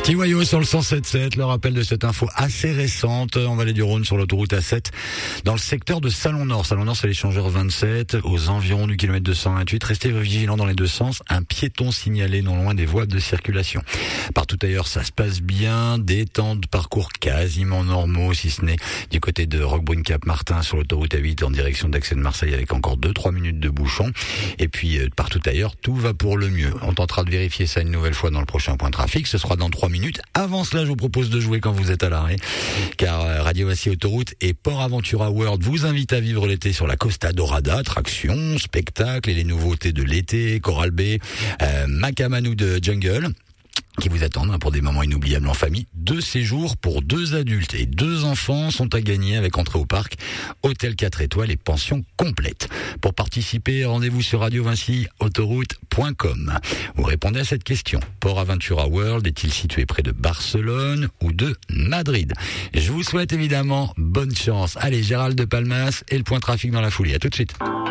TYO sur le 107.7, le rappel de cette info assez récente en Vallée du Rhône sur l'autoroute A7 dans le secteur de Salon-Nord. Salon-Nord, c'est l'échangeur 27 aux environs du kilomètre 228. Restez vigilants dans les deux sens. Un piéton signalé non loin des voies de circulation. Partout ailleurs, ça se passe bien. Des temps de parcours quasiment normaux, si ce n'est du côté de Roquebrune-Cap-Martin sur l'autoroute A8 en direction d'Aix de Marseille avec encore 2-3 minutes de bouchon. Et puis, partout ailleurs, tout va pour le mieux. On tentera de vérifier ça une nouvelle fois dans le prochain point trafic. Ce sera dans 3 minutes. Avant cela, je vous propose de jouer quand vous êtes à l'arrêt, car Radio Vassy Autoroute et Port Aventura World vous invitent à vivre l'été sur la Costa Dorada, attractions, spectacles et les nouveautés de l'été, Coral Bay, Macamanu de Jungle, qui vous attendent pour des moments inoubliables en famille. 2 séjours pour 2 adultes et 2 enfants sont à gagner avec entrée au parc, hôtel 4 étoiles et pension complète. Pour participer, rendez-vous sur radiovassyautoroute.com. Vous répondez à cette question. Port Aventura World est-il situé près de Barcelone ou de Madrid? Je vous souhaite évidemment bonne chance. Allez, Gérald de Palmas et le point trafic dans la foulée. À tout de suite.